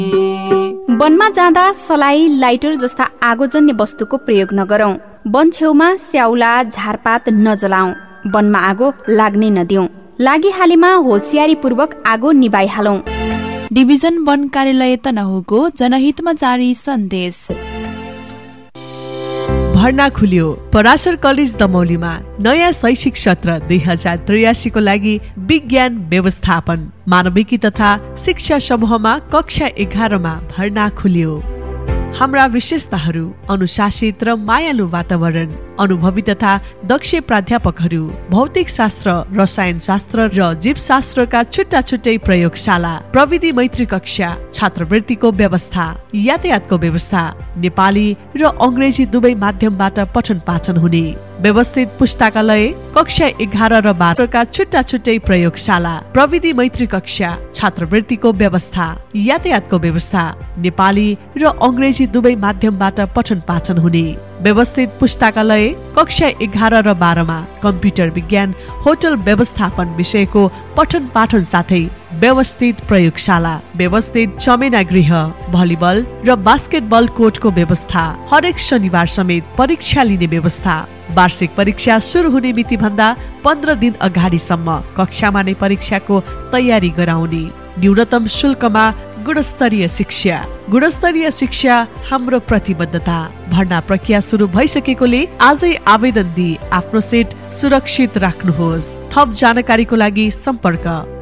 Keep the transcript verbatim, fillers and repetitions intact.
वनमा जाँदा सलाई, लाइटर जस्ता आगोजन्य वस्तुको प्रयोग नगरौं। वन छेउमा स्याउला, झारपात नजलाऊ। वनमा आगो लाग्नै नदिऊ। लागिहालेमा होसियारीपूर्वक आगो निभाइहालौं। डिभिजन वन कार्यालय तनहुको जनहितमा जारी सन्देश। भर्ना खुल्यो पराशर कलेज दमौलीमा। नयाँ शैक्षिक सत्र दुई हजार त्रियासीको लागि विज्ञान व्यवस्थापन मानविकी तथा शिक्षा समूहमा कक्षा एघारमा भर्ना खुल्यो। हाम्रा विशेषताहरू अनुशासित र मायालु वातावरण, अनुभवी तथा दक्ष प्राध्यापकहरू, भौतिक शास्त्र, रसायन शास्त्र र जीवशास्त्रका छुट्टा छुट्टै प्रयोगशाला, प्रविधि मैत्री कक्षा, छात्रवृत्तिको व्यवस्था, यातायातको व्यवस्था, नेपाली र अङ्ग्रेजी दुवै माध्यमबाट पठन पाठन हुने, व्यवस्थित पुस्तकालय, कक्षा एघार र बाह्रका छुट्टा छुट्टै प्रयोगशाला, प्रविधि मैत्री कक्षा, छात्रवृत्तिको व्यवस्था, यातायातको व्यवस्था, नेपाली र अङ्ग्रेजी दुवै माध्यमबाट पठन पाठन हुने, व्यवस्थित पुस्तकालय, कक्षा एघार र बाह्रमा कम्प्युटर विज्ञान, होटल व्यवस्थापन विषयको पठन पाठन साथै व्यवस्थित प्रयोगशाला, व्यवस्थित चमेना गृह, भलिबल र बास्केटबल कोर्टको व्यवस्था, हरेक शनिबार समेत परीक्षा लिने व्यवस्था, वार्षिक परीक्षा सुरु हुने मिति भन्दा पन्ध्र दिन अगाडिसम्म कक्षामा नै परीक्षाको तयारी गराउने, न्यूनतम शुल्कमा गुणस्तरीय शिक्षा। गुणस्तरीय शिक्षा हाम्रो प्रतिबद्धता। भर्ना प्रक्रिया सुरु भइसकेकोले आजै आवेदन दिई आफ्नो सेट सुरक्षित राख्नुहोस्। थप जानकारीको लागि सम्पर्क